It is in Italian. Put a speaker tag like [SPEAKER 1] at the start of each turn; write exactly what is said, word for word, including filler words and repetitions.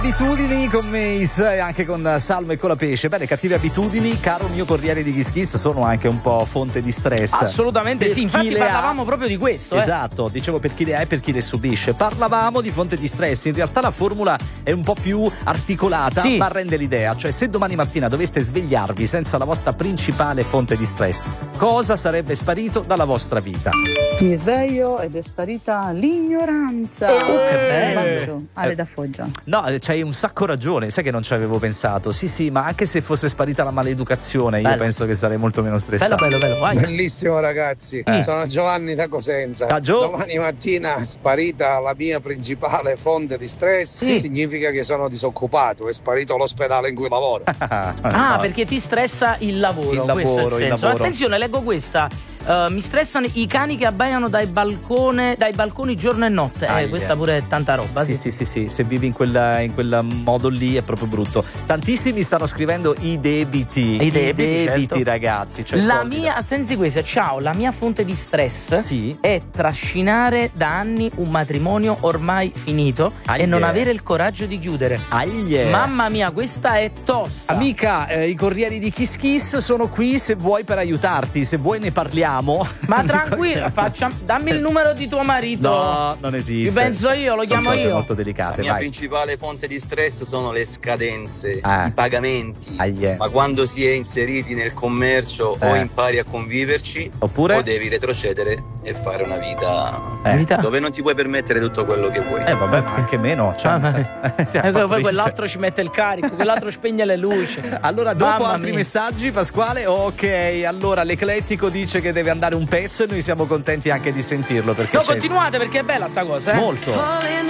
[SPEAKER 1] Abitudini con Mace e anche con Salmo e Colapesce. Beh, le cattive abitudini, caro mio Corriere di Kiss Kiss, sono anche un po' fonte di stress.
[SPEAKER 2] Assolutamente
[SPEAKER 1] per
[SPEAKER 2] sì, infatti parlavamo
[SPEAKER 1] ha...
[SPEAKER 2] proprio di questo.
[SPEAKER 1] Esatto,
[SPEAKER 2] eh.
[SPEAKER 1] dicevo per chi le ha e per chi le subisce. Parlavamo di fonte di stress, in realtà la formula è un po' più articolata,
[SPEAKER 2] sì.
[SPEAKER 1] ma rende l'idea. Cioè, se domani mattina doveste svegliarvi senza la vostra principale fonte di stress, cosa sarebbe sparito dalla vostra vita?
[SPEAKER 3] Mi sveglio ed è sparita l'ignoranza.
[SPEAKER 1] Oh, che bello!
[SPEAKER 3] Bacio, Ale da Foggia.
[SPEAKER 1] No, c'hai un sacco ragione, sai che non ci avevo pensato. Sì, sì, ma anche se fosse sparita la maleducazione, io
[SPEAKER 2] bello.
[SPEAKER 1] penso che sarei molto meno stressato.
[SPEAKER 2] Bello, bello, bello, vai.
[SPEAKER 4] Bellissimo ragazzi,
[SPEAKER 1] Eh.
[SPEAKER 4] sono Giovanni da Cosenza.
[SPEAKER 1] Ah, Gio?
[SPEAKER 4] Domani mattina sparita la mia principale fonte di stress,
[SPEAKER 2] Sì.
[SPEAKER 4] significa che sono disoccupato, è sparito l'ospedale in cui lavoro.
[SPEAKER 2] Ah, perché ti stressa il lavoro,
[SPEAKER 1] Il
[SPEAKER 2] questo è
[SPEAKER 1] lavoro,
[SPEAKER 2] il
[SPEAKER 1] il
[SPEAKER 2] senso.
[SPEAKER 1] lavoro.
[SPEAKER 2] Attenzione, leggo questa. Uh, mi stressano i cani che abbaiano dai balcone, dai balconi giorno e notte.
[SPEAKER 1] Ah,
[SPEAKER 2] Eh, questa pure è tanta roba.
[SPEAKER 1] Sì, sì, sì, sì, se vivi in quel, in quel modo lì è proprio brutto. Tantissimi stanno scrivendo i debiti.
[SPEAKER 2] I debiti, certo.
[SPEAKER 1] ragazzi. Cioè
[SPEAKER 2] La
[SPEAKER 1] soldi
[SPEAKER 2] mia,
[SPEAKER 1] da-
[SPEAKER 2] senti questa, ciao, la mia fonte di stress
[SPEAKER 1] Sì.
[SPEAKER 2] è trascinare da anni un matrimonio ormai finito
[SPEAKER 1] Aie.
[SPEAKER 2] e non avere il coraggio di chiudere.
[SPEAKER 1] Aie.
[SPEAKER 2] Mamma mia, questa è tosta.
[SPEAKER 1] Amica, eh, i corrieri di Kiss Kiss sono qui se vuoi per aiutarti, se vuoi ne parliamo.
[SPEAKER 2] Ma tranquilla, facciam, dammi il numero di tuo marito.
[SPEAKER 1] No, non esiste.
[SPEAKER 2] Ci penso io, lo
[SPEAKER 1] Sono
[SPEAKER 2] chiamo
[SPEAKER 1] cose
[SPEAKER 2] io.
[SPEAKER 1] molto
[SPEAKER 5] La
[SPEAKER 1] delicate,
[SPEAKER 5] mia
[SPEAKER 1] vai.
[SPEAKER 5] principale fonte di stress sono le scadenze,
[SPEAKER 1] Ah.
[SPEAKER 5] i pagamenti.
[SPEAKER 1] Aie.
[SPEAKER 5] Ma quando si è inseriti nel commercio
[SPEAKER 1] Eh.
[SPEAKER 5] o impari a conviverci,
[SPEAKER 1] Oppure?
[SPEAKER 5] o devi retrocedere e fare una vita
[SPEAKER 1] Eh.
[SPEAKER 2] Vita.
[SPEAKER 5] dove non ti puoi permettere tutto quello che vuoi.
[SPEAKER 1] Eh vabbè, ma anche meno. Cioè,
[SPEAKER 2] Ah,
[SPEAKER 1] nel
[SPEAKER 2] ma-
[SPEAKER 1] senso- sì,
[SPEAKER 2] E
[SPEAKER 1] a
[SPEAKER 2] poi
[SPEAKER 1] patto di
[SPEAKER 2] quell'altro ci mette il carico, quell'altro spegne le luci.
[SPEAKER 1] Allora, dopo
[SPEAKER 2] Mamma
[SPEAKER 1] altri
[SPEAKER 2] mia.
[SPEAKER 1] messaggi, Pasquale, ok, allora l'eclettico dice che deve andare un pezzo e noi siamo contenti anche di sentirlo perché
[SPEAKER 2] No,
[SPEAKER 1] c'è
[SPEAKER 2] continuate perché è bella sta cosa, eh.
[SPEAKER 1] molto.